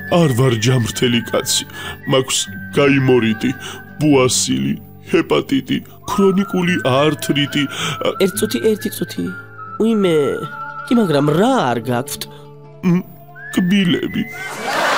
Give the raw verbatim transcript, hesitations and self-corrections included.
არ ვარ ჯამრთელი კაცი, მაქვს გაიმორიტი, ბუასილი, ჰეპატიტი, ქრონიკული ართრიტი. ერთი წუთი, ერთი წუთი. უიმე, კი მაგრამ რა არ გაქვთ? კბილები.